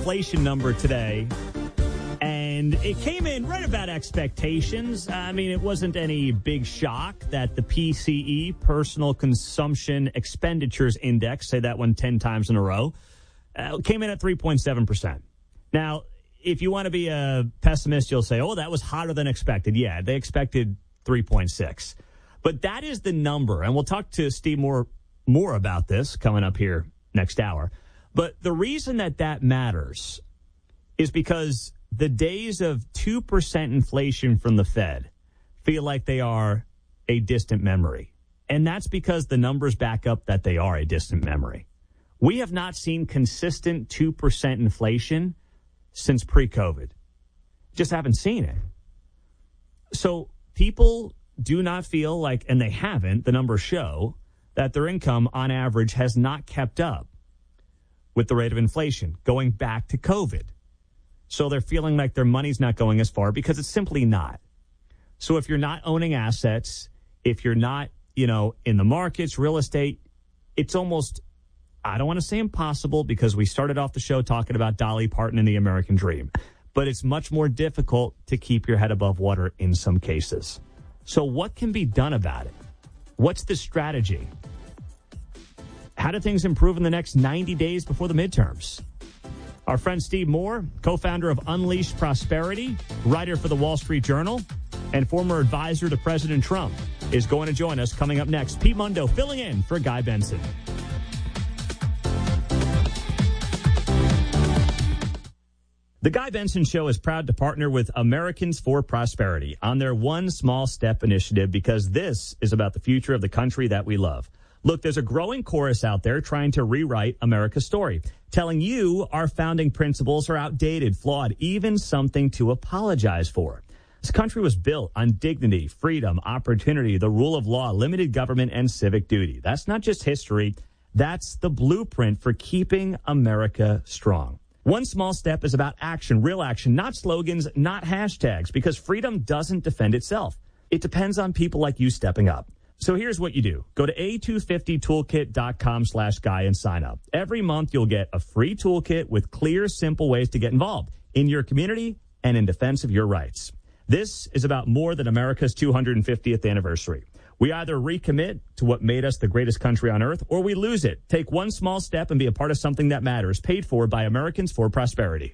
inflation number today, and it came in right about expectations. I mean, it wasn't any big shock that the PCE, Personal Consumption Expenditures Index, say that one 10 times in a row, came in at 3.7%. Now, if you want to be a pessimist, you'll say, oh, that was hotter than expected. Yeah, they expected 3.6. But that is the number, and we'll talk to Steve more about this coming up here next hour. But the reason that matters is because the days of 2% inflation from the Fed feel like they are a distant memory. And that's because the numbers back up that they are a distant memory. We have not seen consistent 2% inflation since pre-COVID. Just haven't seen it. So people do not feel like, and they haven't, the numbers show, that their income on average has not kept up with the rate of inflation going back to COVID. So they're feeling like their money's not going as far because it's simply not. So if you're not owning assets, if you're not, in the markets, real estate, it's almost, I don't want to say impossible because we started off the show talking about Dolly Parton and the American dream, but it's much more difficult to keep your head above water in some cases. So what can be done about it? What's the strategy? How do things improve in the next 90 days before the midterms? Our friend Steve Moore, co-founder of Unleashed Prosperity, writer for the Wall Street Journal, and former advisor to President Trump, is going to join us coming up next. Pete Mundo filling in for Guy Benson. The Guy Benson Show is proud to partner with Americans for Prosperity on their One Small Step initiative because this is about the future of the country that we love. Look, there's a growing chorus out there trying to rewrite America's story, telling you our founding principles are outdated, flawed, even something to apologize for. This country was built on dignity, freedom, opportunity, the rule of law, limited government, and civic duty. That's not just history. That's the blueprint for keeping America strong. One Small Step is about action, real action, not slogans, not hashtags, because freedom doesn't defend itself. It depends on people like you stepping up. So here's what you do. Go to a250toolkit.com/guy and sign up. Every month you'll get a free toolkit with clear, simple ways to get involved in your community and in defense of your rights. This is about more than America's 250th anniversary. We either recommit to what made us the greatest country on earth, or we lose it. Take one small step and be a part of something that matters. Paid for by Americans for Prosperity.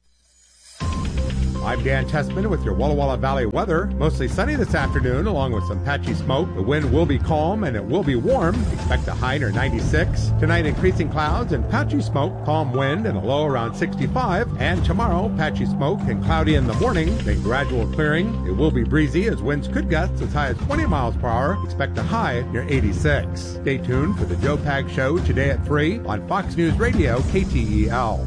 I'm Dan Tessman with your Walla Walla Valley weather. Mostly sunny this afternoon, along with some patchy smoke. The wind will be calm and it will be warm. Expect a high near 96. Tonight, increasing clouds and patchy smoke, calm wind and a low around 65. And tomorrow, patchy smoke and cloudy in the morning, then gradual clearing. It will be breezy as winds could gust as high as 20 miles per hour. Expect a high near 86. Stay tuned for the Joe Pag Show today at 3 on Fox News Radio, KTEL.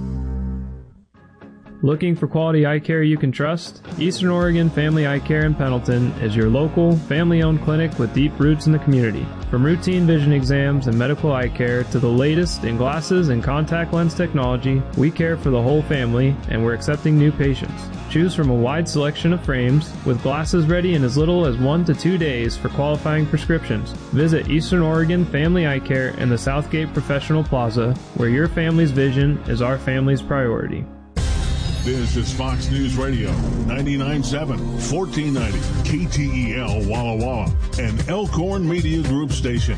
Looking for quality eye care you can trust? Eastern Oregon Family Eye Care in Pendleton is your local, family-owned clinic with deep roots in the community. From routine vision exams and medical eye care to the latest in glasses and contact lens technology, we care for the whole family and we're accepting new patients. Choose from a wide selection of frames with glasses ready in as little as 1 to 2 days for qualifying prescriptions. Visit Eastern Oregon Family Eye Care in the Southgate Professional Plaza, where your family's vision is our family's priority. This is Fox News Radio, 99.7, 1490, KTEL Walla Walla, and Elkhorn Media Group station.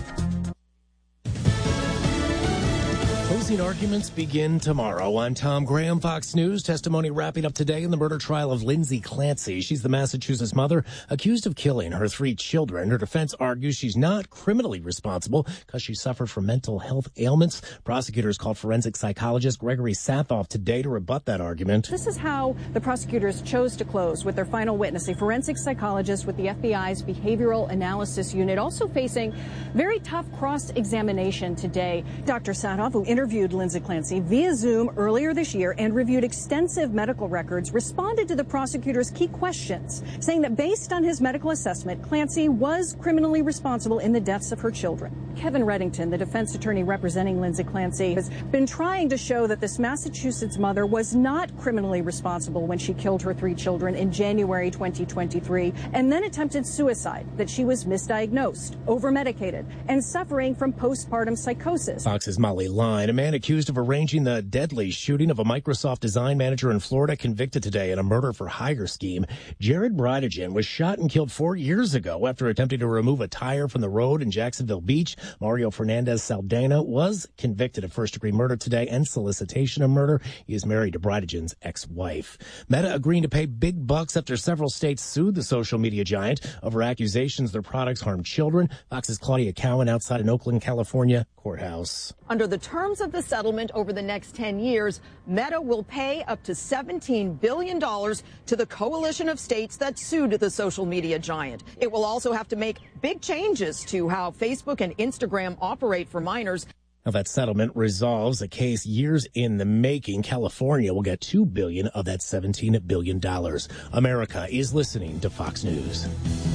Closing arguments begin tomorrow. I'm Tom Graham, Fox News. Testimony wrapping up today in the murder trial of Lindsay Clancy. She's the Massachusetts mother accused of killing her 3 children. Her defense argues she's not criminally responsible because she suffered from mental health ailments. Prosecutors called forensic psychologist Gregory Sathoff today to rebut that argument. This is how the prosecutors chose to close with their final witness, a forensic psychologist with the FBI's Behavioral Analysis Unit, also facing very tough cross-examination today. Dr. Sathoff, who interviewed Lindsay Clancy via Zoom earlier this year and reviewed extensive medical records, responded to the prosecutor's key questions, saying that based on his medical assessment, Clancy was criminally responsible in the deaths of her children. Kevin Reddington, the defense attorney representing Lindsay Clancy, has been trying to show that this Massachusetts mother was not criminally responsible when she killed her 3 children in January 2023 and then attempted suicide, that she was misdiagnosed, overmedicated, and suffering from postpartum psychosis. Fox's Molly Line. A man man accused of arranging the deadly shooting of a Microsoft design manager in Florida convicted today in a murder-for-hire scheme. Jared Bridegen was shot and killed 4 years ago after attempting to remove a tire from the road in Jacksonville Beach. Mario Fernandez Saldana was convicted of first-degree murder today and solicitation of murder. He is married to Bridegen's ex-wife. Meta agreeing to pay big bucks after several states sued the social media giant over accusations their products harm children. Fox's Claudia Cowan outside an Oakland, California courthouse. Under the terms of the settlement over the next 10 years, Meta will pay up to $17 billion to the coalition of states that sued the social media giant. It will also have to make big changes to how Facebook and Instagram operate for minors. Now, that settlement resolves a case years in the making. California will get $2 billion of that $17 billion. America is listening to Fox News.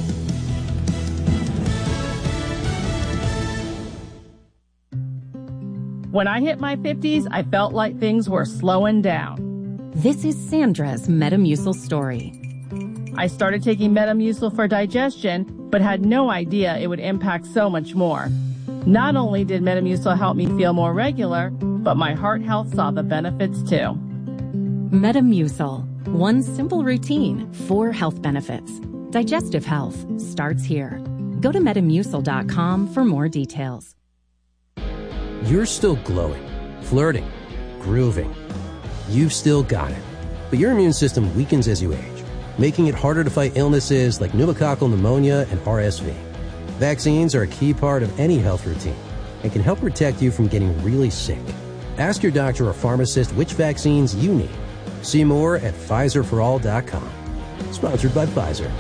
When I hit my 50s, I felt like things were slowing down. This is Sandra's Metamucil story. I started taking Metamucil for digestion, but had no idea it would impact so much more. Not only did Metamucil help me feel more regular, but my heart health saw the benefits too. Metamucil. One simple routine, 4 health benefits. Digestive health starts here. Go to Metamucil.com for more details. You're still glowing, flirting, grooving. You've still got it. But your immune system weakens as you age, making it harder to fight illnesses like pneumococcal pneumonia and RSV. Vaccines are a key part of any health routine and can help protect you from getting really sick. Ask your doctor or pharmacist which vaccines you need. See more at PfizerForAll.com. Sponsored by Pfizer.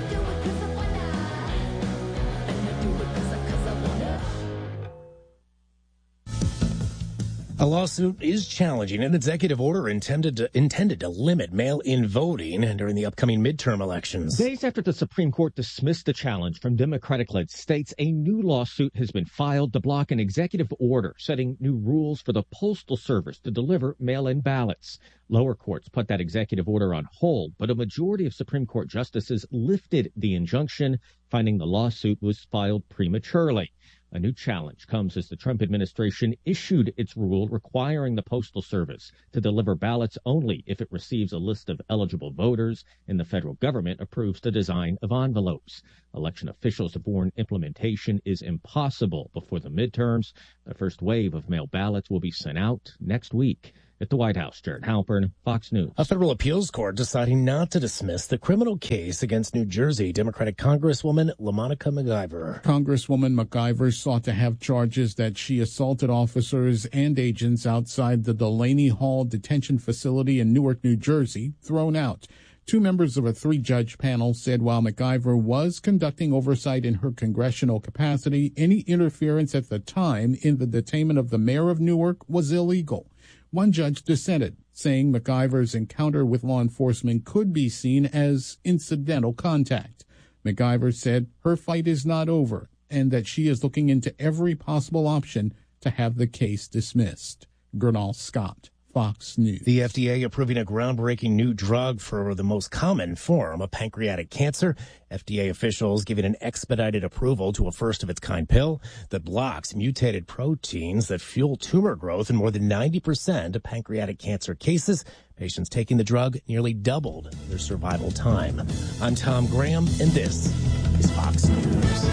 A lawsuit is challenging an executive order intended to limit mail-in voting during the upcoming midterm elections. Days after the Supreme Court dismissed the challenge from Democratic-led states, a new lawsuit has been filed to block an executive order setting new rules for the Postal Service to deliver mail-in ballots. Lower courts put that executive order on hold, but a majority of Supreme Court justices lifted the injunction, finding the lawsuit was filed prematurely. A new challenge comes as the Trump administration issued its rule requiring the Postal Service to deliver ballots only if it receives a list of eligible voters and the federal government approves the design of envelopes. Election officials have warned implementation is impossible before the midterms. The first wave of mail ballots will be sent out next week. At the White House, Jared Halpern, Fox News. A federal appeals court deciding not to dismiss the criminal case against New Jersey Democratic Congresswoman LaMonica McIver. Congresswoman McIver sought to have charges that she assaulted officers and agents outside the Delaney Hall detention facility in Newark, New Jersey, thrown out. 2 members of a 3-judge panel said while McIver was conducting oversight in her congressional capacity, any interference at the time in the detainment of the mayor of Newark was illegal. One judge dissented, saying McIver's encounter with law enforcement could be seen as incidental contact. McIver said her fight is not over and that she is looking into every possible option to have the case dismissed. Gernal Scott, Fox News. The FDA approving a groundbreaking new drug for the most common form of pancreatic cancer. FDA officials giving an expedited approval to a first-of-its-kind pill that blocks mutated proteins that fuel tumor growth in more than 90% of pancreatic cancer cases. Patients taking the drug nearly doubled their survival time. I'm Tom Graham, and this is Fox News.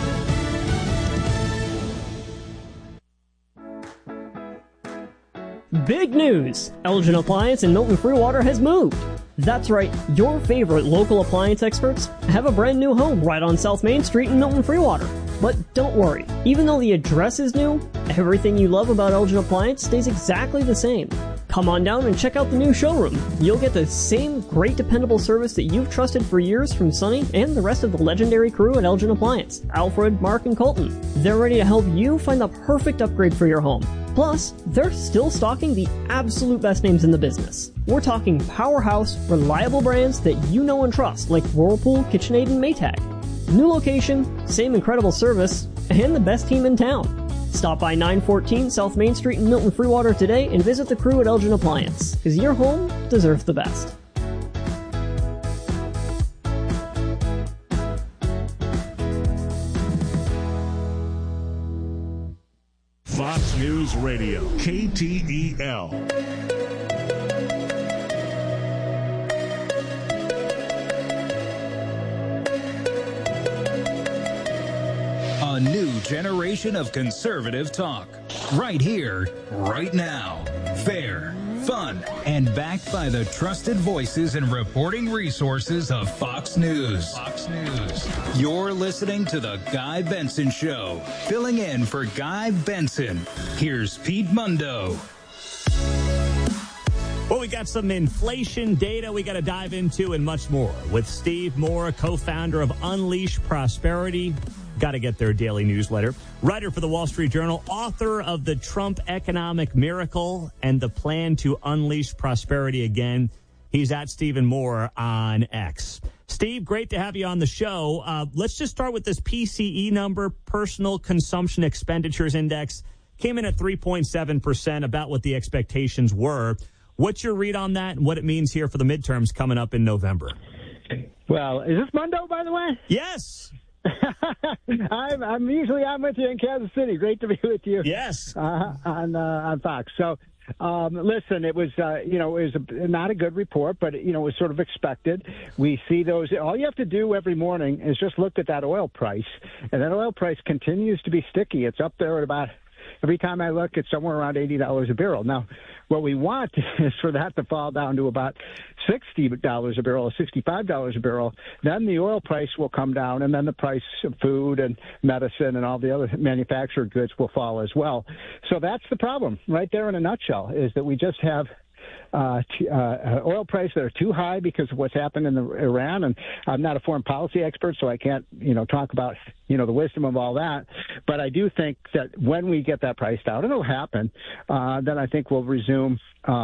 Big news! Elgin Appliance in Milton Freewater has moved. That's right, your favorite local appliance experts have a brand new home right on South Main Street in Milton Freewater. But don't worry, even though the address is new, everything you love about Elgin Appliance stays exactly the same. Come on down and check out the new showroom. You'll get the same great dependable service that you've trusted for years from Sonny and the rest of the legendary crew at Elgin Appliance, Alfred, Mark, and Colton. They're ready to help you find the perfect upgrade for your home. Plus, they're still stocking the absolute best names in the business. We're talking powerhouse, reliable brands that you know and trust, like Whirlpool, KitchenAid, and Maytag. New location, same incredible service, and the best team in town. Stop by 914 South Main Street in Milton Freewater today and visit the crew at Elgin Appliance, because your home deserves the best. Fox News. News Radio, KTEL. A new generation of conservative talk. Right here, right now. Fair, fun, and backed by the trusted voices and reporting resources of Fox News. Fox News. You're listening to The Guy Benson Show. Filling in for Guy Benson, here's Pete Mundo. Well, we got some inflation data we got to dive into and much more with Steve Moore, co-founder of Unleash Prosperity. Got to get their daily newsletter. Writer for the Wall Street Journal, author of The Trump Economic Miracle and the Plan to Unleash Prosperity Again. He's at Stephen Moore on X. Steve, great to have you on the show. Let's just start with this PCE number, Personal Consumption Expenditures Index. Came in at 3.7%, about what the expectations were. What's your read on that and what it means here for the midterms coming up in November? Well, is this Mundo, by the way? Yes. I'm usually with you in Kansas City. Great to be with you. Yes. On Fox. So, listen, it was not a good report, but it was sort of expected. We see those. All you have to do every morning is just look at that oil price, and that oil price continues to be sticky. It's up there at about. Every time I look, it's somewhere around $80 a barrel. Now, what we want is for that to fall down to about $60 a barrel or $65 a barrel. Then the oil price will come down, and then the price of food and medicine and all the other manufactured goods will fall as well. So that's the problem right there in a nutshell, is that we just have oil prices that are too high because of what's happened in Iran. And I'm not a foreign policy expert, so I can't, talk about, the wisdom of all that. But I do think that when we get that price down, it'll happen, then I think we'll resume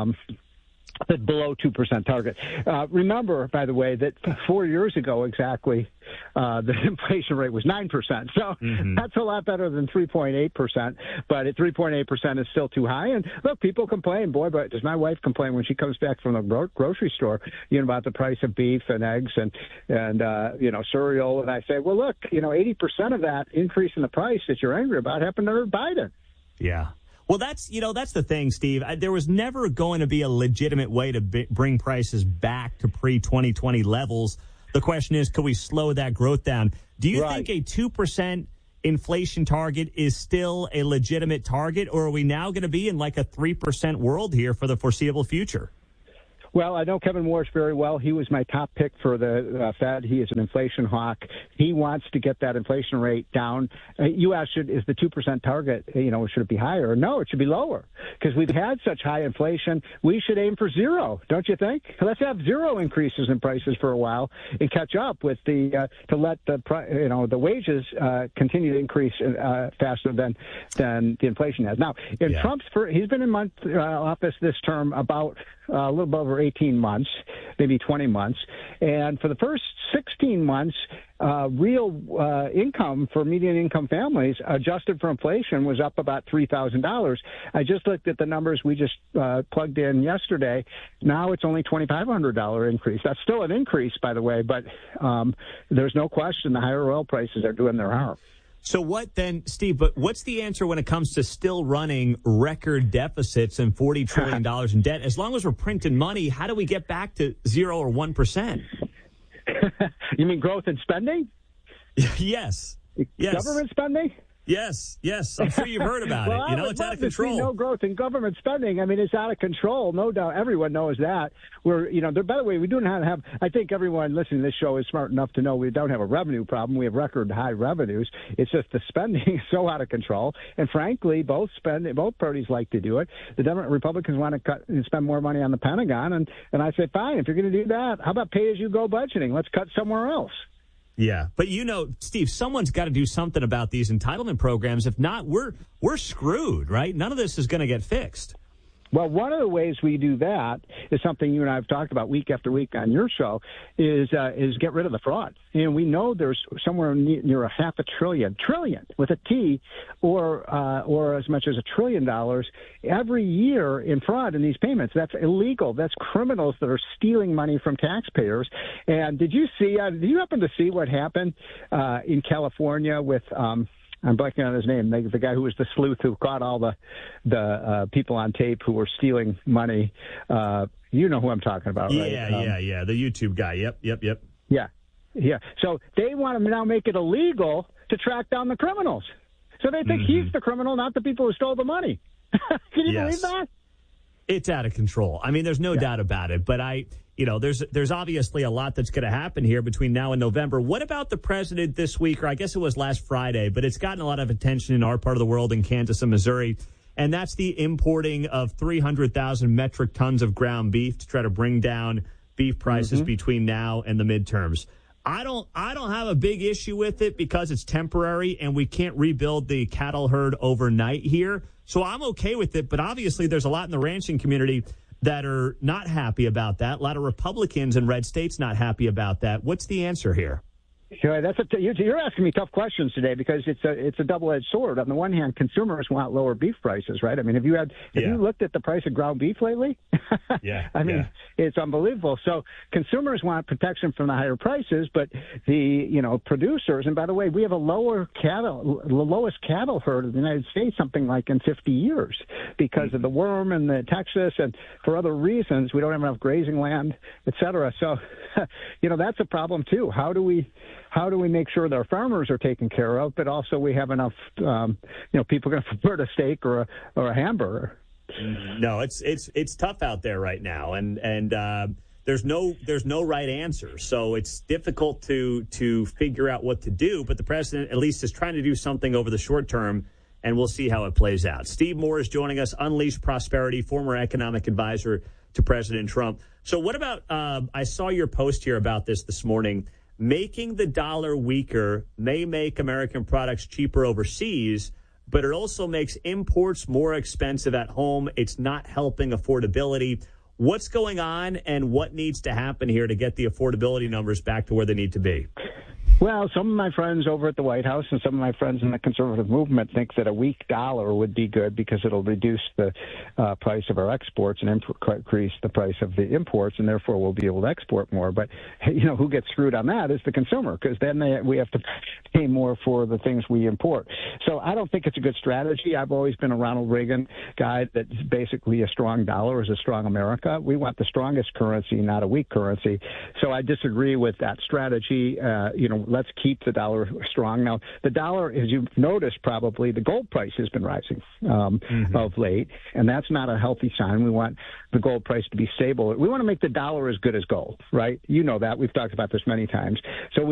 the below 2% target. Remember, by the way, that 4 years ago exactly, the inflation rate was 9%. So that's a lot better than 3.8%. But at 3.8% is still too high. And look, people complain. Boy, but does my wife complain when she comes back from the grocery store, about the price of beef and eggs and cereal. And I say, well, look, 80% of that increase in the price that you're angry about happened under Biden. Yeah. Well, that's the thing, Steve. There was never going to be a legitimate way to bring prices back to pre-2020 levels. The question is, can we slow that growth down? Do you think a 2% inflation target is still a legitimate target, or are we now going to be in like a 3% world here for the foreseeable future? Well, I know Kevin Warsh very well. He was my top pick for the Fed. He is an inflation hawk. He wants to get that inflation rate down. You asked, is the 2% target, should it be higher? No, it should be lower because we've had such high inflation. We should aim for zero, don't you think? Let's have zero increases in prices for a while and catch up with to let the wages continue to increase faster than the inflation has. Now, in Trump's he's been in office this term about a little bit over 18 months, maybe 20 months. And for the first 16 months, real income for median income families, adjusted for inflation, was up about $3,000. I just looked at the numbers we just plugged in yesterday. Now it's only $2,500 increase. That's still an increase, by the way, but there's no question the higher oil prices are doing their harm. So what then, Steve, but what's the answer when it comes to still running record deficits and $40 trillion in debt? As long as we're printing money, how do we get back to 0 or 1%? You mean growth in spending? Yes. Government spending? Yes. I'm sure you've heard about it. It's out of control. No growth in government spending. I mean, it's out of control. No doubt. Everyone knows that. By the way, we do not have, I think everyone listening to this show is smart enough to know we don't have a revenue problem. We have record high revenues. It's just the spending is so out of control. And frankly, both parties like to do it. The Republicans want to cut and spend more money on the Pentagon. And I say, fine, if you're going to do that, how about pay-as-you-go budgeting? Let's cut somewhere else. Yeah, but Steve, someone's got to do something about these entitlement programs. If not, we're screwed, right? None of this is going to get fixed. Well, one of the ways we do that is something you and I have talked about week after week on your show is get rid of the fraud. And we know there's somewhere near a $500 trillion with a T, or as much as $1 trillion every year in fraud in these payments. That's illegal. That's criminals that are stealing money from taxpayers. And did you happen to see what happened in California with I'm blanking on his name. The guy who was the sleuth who caught all the people on tape who were stealing money. You know who I'm talking about, right? Yeah. The YouTube guy. Yep. Yeah. So they want to now make it illegal to track down the criminals. So they think he's the criminal, not the people who stole the money. Can you believe that? It's out of control. I mean, there's no doubt about it. But there's obviously a lot that's going to happen here between now and November. What about the president this week, or I guess it was last Friday, but it's gotten a lot of attention in our part of the world, in Kansas and Missouri, and that's the importing of 300,000 metric tons of ground beef to try to bring down beef prices between now and the midterms. I don't have a big issue with it because it's temporary and we can't rebuild the cattle herd overnight here. So I'm okay with it. But obviously there's a lot in the ranching community that are not happy about that. A lot of Republicans in red states not happy about that. What's the answer here? Sure, you're asking me tough questions today because it's a double-edged sword. On the one hand, consumers want lower beef prices, right? I mean, have you looked at the price of ground beef lately? It's unbelievable. So consumers want protection from the higher prices, but the producers, and by the way, we have the lowest cattle herd in the United States, something like in 50 years, because of the worm and the Texas, and for other reasons, we don't have enough grazing land, et cetera. So, that's a problem too. How do we make sure that our farmers are taken care of, but also we have enough, people going to prefer a steak or a hamburger? No, it's tough out there right now, and there's no right answer. So it's difficult to figure out what to do. But the president at least is trying to do something over the short term, and we'll see how it plays out. Steve Moore is joining us, Unleash Prosperity, former economic advisor to President Trump. So what about? I saw your post here about this morning. Making the dollar weaker may make American products cheaper overseas, but it also makes imports more expensive at home. It's not helping affordability. What's going on and what needs to happen here to get the affordability numbers back to where they need to be? Well, some of my friends over at the White House and some of my friends in the conservative movement think that a weak dollar would be good because it'll reduce the price of our exports and increase the price of the imports, and therefore we'll be able to export more. But, who gets screwed on that is the consumer, because then we have to pay more for the things we import. So I don't think it's a good strategy. I've always been a Ronald Reagan guy that basically a strong dollar is a strong America. We want the strongest currency, not a weak currency. So I disagree with that strategy. Let's keep the dollar strong. Now, the dollar, as you've noticed probably, the gold price has been rising of late, and that's not a healthy sign. We want the gold price to be stable. We want to make the dollar as good as gold, right? You know that. We've talked about this many times. So